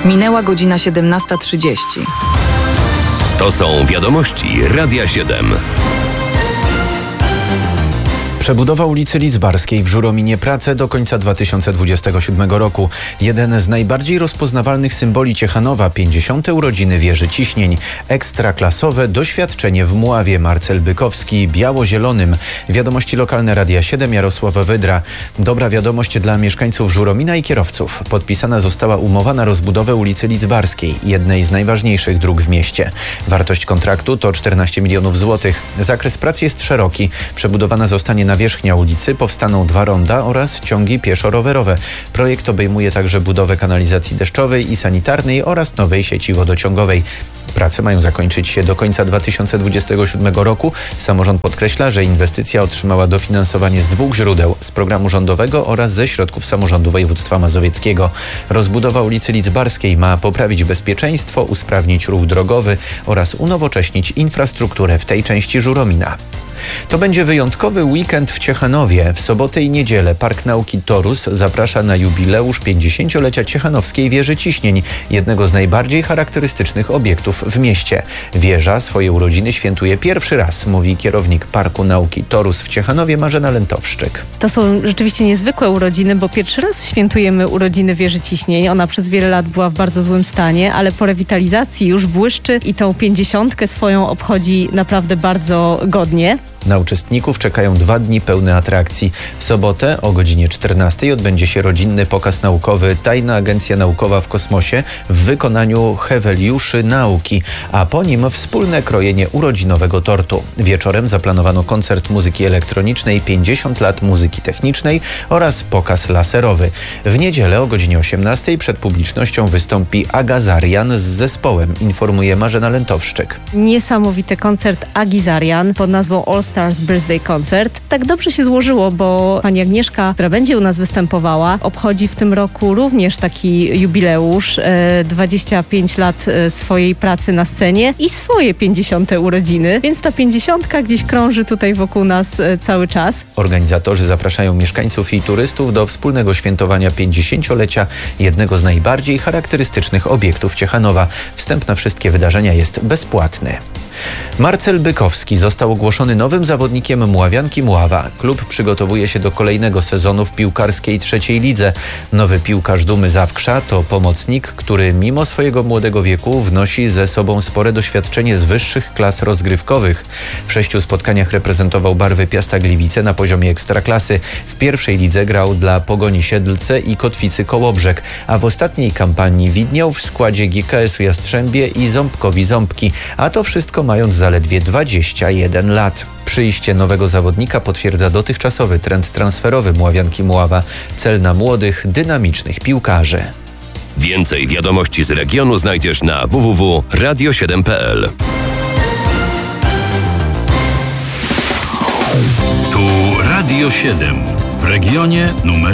Minęła godzina 17:30. To są wiadomości Radia 7. Przebudowa ulicy Lidzbarskiej w Żurominie Prace do końca 2027 roku. Jeden z najbardziej rozpoznawalnych symboli Ciechanowa, 50. urodziny wieży ciśnień. Ekstraklasowe doświadczenie w Mławie. Marcel Bykowski, biało-zielonym. Wiadomości lokalne Radia 7, Jarosław Wydra. Dobra wiadomość dla mieszkańców Żuromina i kierowców. Podpisana została umowa na rozbudowę ulicy Lidzbarskiej, jednej z najważniejszych dróg w mieście. Wartość kontraktu to 14 milionów złotych. Zakres pracy jest szeroki. Przebudowana zostanie nawierzchnia ulicy, powstaną 2 ronda oraz ciągi pieszo-rowerowe. Projekt obejmuje także budowę kanalizacji deszczowej i sanitarnej oraz nowej sieci wodociągowej. Prace mają zakończyć się do końca 2027 roku. Samorząd podkreśla, że inwestycja otrzymała dofinansowanie z 2 źródeł: z programu rządowego oraz ze środków samorządu województwa mazowieckiego. Rozbudowa ulicy Lidzbarskiej ma poprawić bezpieczeństwo, usprawnić ruch drogowy oraz unowocześnić infrastrukturę w tej części Żuromina. To będzie wyjątkowy weekend w Ciechanowie. W sobotę i niedzielę Park Nauki Torus zaprasza na jubileusz 50-lecia Ciechanowskiej wieży ciśnień, jednego z najbardziej charakterystycznych obiektów w mieście. Wieża swoje urodziny świętuje pierwszy raz, mówi kierownik Parku Nauki Torus w Ciechanowie Marzena Lentowszczyk. To są rzeczywiście niezwykłe urodziny, bo pierwszy raz świętujemy urodziny wieży ciśnień. Ona przez wiele lat była w bardzo złym stanie, ale po rewitalizacji już błyszczy i tą 50 swoją obchodzi naprawdę bardzo godnie. Na uczestników czekają 2 dni pełne atrakcji. W sobotę o godzinie 14 odbędzie się rodzinny pokaz naukowy Tajna Agencja Naukowa w Kosmosie w wykonaniu Heweliuszy Nauki, a po nim wspólne krojenie urodzinowego tortu. Wieczorem zaplanowano koncert muzyki elektronicznej, 50 lat muzyki technicznej oraz pokaz laserowy. W niedzielę o godzinie 18 przed publicznością wystąpi Agazarian z zespołem, informuje Marzena Lentowszczyk. Niesamowity koncert Agizarian pod nazwą All Stars Birthday Concert. Tak dobrze się złożyło, bo pani Agnieszka, która będzie u nas występowała, obchodzi w tym roku również taki jubileusz, 25 lat swojej pracy na scenie i swoje 50. urodziny, więc ta 50 gdzieś krąży tutaj wokół nas cały czas. Organizatorzy zapraszają mieszkańców i turystów do wspólnego świętowania 50-lecia jednego z najbardziej charakterystycznych obiektów Ciechanowa. Wstęp na wszystkie wydarzenia jest bezpłatny. Marcel Bykowski został ogłoszony nowym zawodnikiem Mławianki Mława. Klub przygotowuje się do kolejnego sezonu w piłkarskiej 3. lidze. Nowy piłkarz Dumy Zawkrza to pomocnik, który mimo swojego młodego wieku wnosi ze sobą spore doświadczenie z wyższych klas rozgrywkowych. W 6 spotkaniach reprezentował barwy Piasta Gliwice na poziomie ekstraklasy. W 1. lidze grał dla Pogoni Siedlce i Kotwicy Kołobrzeg, a w ostatniej kampanii widniał w składzie GKS-u Jastrzębie i Ząbkowi Ząbki, a to wszystko mając zaledwie 21 lat. Przyjście nowego zawodnika potwierdza dotychczasowy trend transferowy Mławianki Mława. Cel na młodych, dynamicznych piłkarzy. Więcej wiadomości z regionu znajdziesz na www.radio7.pl. Tu Radio 7 w regionie numer